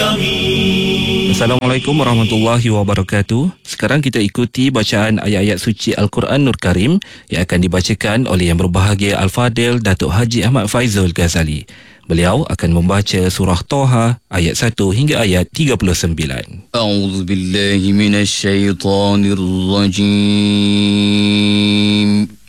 kami. Assalamualaikum warahmatullahi wabarakatuh. Sekarang kita ikuti bacaan ayat-ayat suci Al-Quran Nur Karim yang akan dibacakan oleh yang berbahagia Al-Fadil Datuk Haji Ahmad Faizul Ghazali. Beliau akan membaca surah Toha ayat 1 hingga ayat 39. A'udzubillahi minasyaitonirrajim.